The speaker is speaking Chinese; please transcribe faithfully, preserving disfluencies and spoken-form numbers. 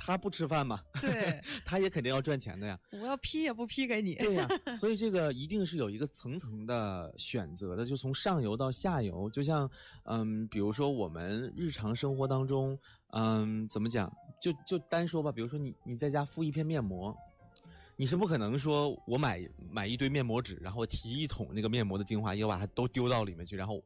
他不吃饭嘛， 对， 他也肯定要赚钱的呀。 我要批也不批给你。 对呀，所以这个一定是有一个层层的选择的，就从上游到下游。就像嗯，比如说我们日常生活当中，嗯，怎么讲？就就单说吧，比如说你你在家敷一片面膜。你是不可能说我买买一堆面膜纸，然后提一桶那个面膜的精华液，我把它都丢到里面去，然后